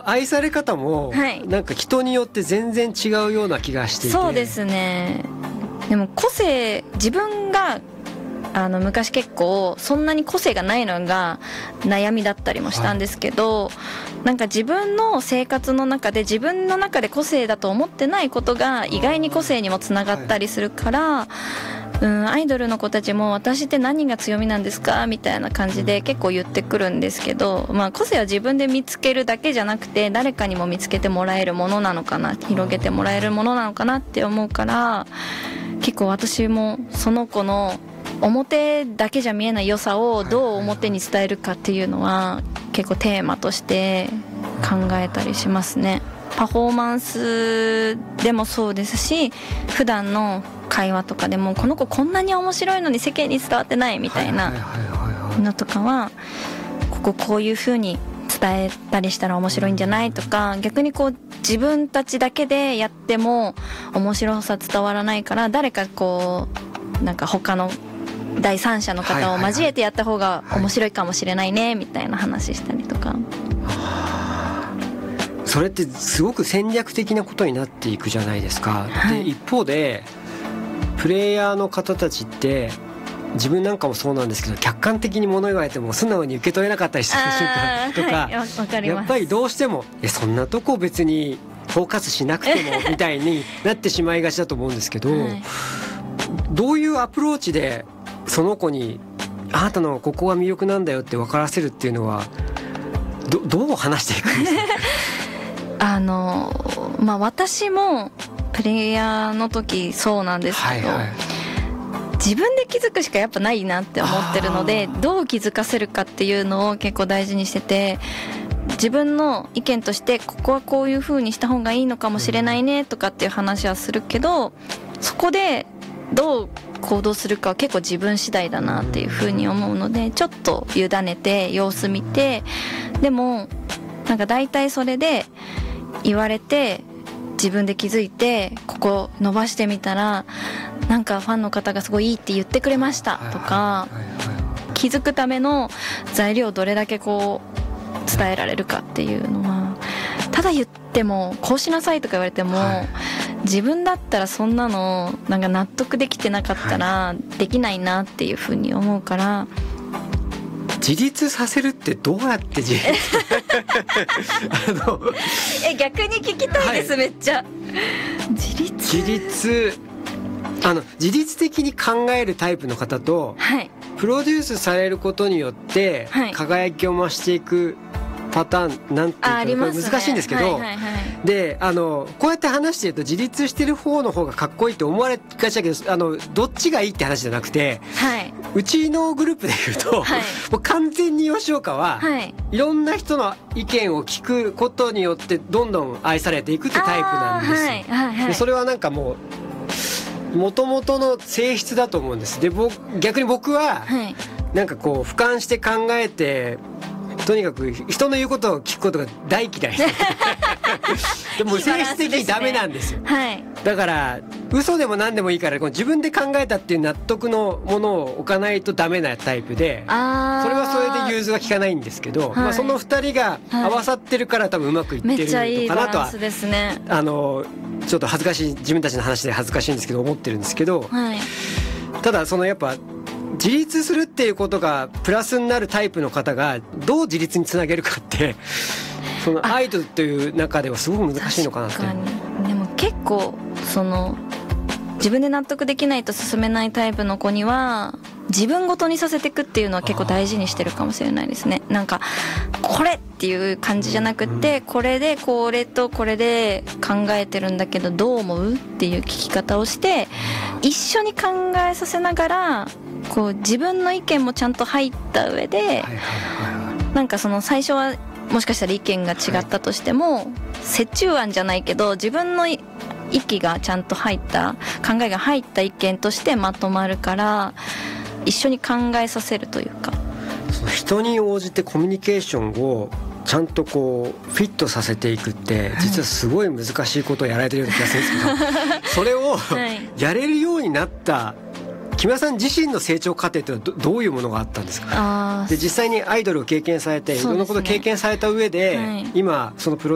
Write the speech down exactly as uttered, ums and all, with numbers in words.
愛され方もなんか人によって全然違うような気がしていて、 そうですね。でも個性、自分があの昔結構そんなに個性がないのが悩みだったりもしたんですけど、はい、なんか自分の生活の中で自分の中で個性だと思ってないことが意外に個性にもつながったりするから、はい、うん、アイドルの子たちも私って何が強みなんですかみたいな感じで結構言ってくるんですけど、まあ、個性は自分で見つけるだけじゃなくて誰かにも見つけてもらえるものなのかな、広げてもらえるものなのかなって思うから、結構私もその子の表だけじゃ見えない良さをどう表に伝えるかっていうのは結構テーマとして考えたりしますね。パフォーマンスでもそうですし、普段の会話とかでもこの子こんなに面白いのに世間に伝わってないみたいなのとかは、こここういう風に伝えたりしたら面白いんじゃないとか、逆にこう自分たちだけでやっても面白さ伝わらないから、誰かこうなんか他の第三者の方を交えてやった方が面白いかもしれないねみたいな話したりとか、 それってすごく戦略的なことになっていくじゃないですか、はい、で一方でプレイヤーの方たちって自分なんかもそうなんですけど、客観的に物言われても素直に受け取れなかったりする瞬間とか、 はい、わかります。 やっぱりどうしてもえそんなとこ別にフォーカスしなくてもみたいになってしまいがちだと思うんですけど、はい、どういうアプローチでその子にあなたのここは魅力なんだよって分からせるっていうのは ど, どう話していくんですか？ あの、まあ、私もプレイヤーの時そうなんですけど、はいはい、自分で気づくしかやっぱないなって思ってるので、どう気づかせるかっていうのを結構大事にしてて、自分の意見としてここはこういう風にした方がいいのかもしれないねとかっていう話はするけど、そこでどう行動するかは結構自分次第だなっていう風に思うので、ちょっと委ねて様子見て、でもなんか大体それで言われて自分で気づいてここ伸ばしてみたらなんかファンの方がすごいいいって言ってくれましたとか、気づくための材料をどれだけこう伝えられるかっていうのは、ただ言ってもこうしなさいとか言われても、はい、自分だったらそんなのなんか納得できてなかったらできないなっていうふうに思うから、 自立させるってどうやって自立あのえ逆に聞きたいです、はい、めっちゃ自立自立あの自律的に考えるタイプの方と、はい、プロデュースされることによって輝きを増していくパターンなんていうか、これ難しいんですけど、はいはいはい、であのこうやって話してると自立してる方の方がかっこいいって思われがちだけど、あのどっちがいいって話じゃなくて、はい、うちのグループでいうと、はい、もう完全に吉岡は、はい、いろんな人の意見を聞くことによってどんどん愛されていくってタイプなんですよ、はいはいはい、でそれはなんかもう元々の性質だと思うんです。で僕逆に僕は、はい、なんかこう俯瞰して考えてとにかく人の言うことを聞くことが大嫌いでも性質的にダメなんですよ、はい、だから嘘でも何でもいいからこの自分で考えたっていう納得のものを置かないとダメなタイプで、あそれはそれで融通が効かないんですけど、はい、まあ、そのふたりが合わさってるから多分うまくいってるのかなとは、めっちゃいいバランスですね。あのちょっと恥ずかしい、自分たちの話で恥ずかしいんですけど思ってるんですけど、はい、ただそのやっぱ自立するっていうことがプラスになるタイプの方がどう自立につなげるかってそのアイドルという中ではすごく難しいのかなって。確かに。でも結構その自分で納得できないと進めないタイプの子には自分ごとにさせていくっていうのは結構大事にしてるかもしれないですね。なんかこれっていう感じじゃなくって、これでこれとこれで考えてるんだけどどう思うっていう聞き方をして一緒に考えさせながらこう自分の意見もちゃんと入った上で、なんかその最初はもしかしたら意見が違ったとしても折衷案じゃないけど自分の息がちゃんと入った考えが入った意見としてまとまるから一緒に考えさせるというか、 その人に応じてコミュニケーションをちゃんとこうフィットさせていくって実はすごい難しいことをやられてるような気がするんですけどそれをやれるようになった木村さん自身の成長過程ってのは ど, どういうものがあったんですか？あで実際にアイドルを経験されていろんなことを経験された上で、はい、今そのプロ